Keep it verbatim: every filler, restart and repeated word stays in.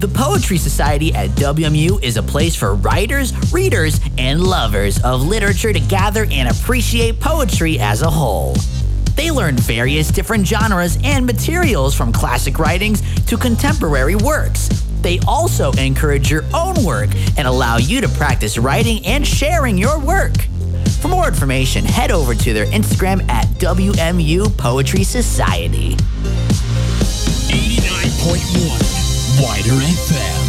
The Poetry Society at W M U is a place for writers, readers, and lovers of literature to gather and appreciate poetry as a whole. They learn various different genres and materials from classic writings to contemporary works. They also encourage your own work and allow you to practice writing and sharing your work. For more information, head over to their Instagram at W M U Poetry Society. eighty-nine point one Wider F M.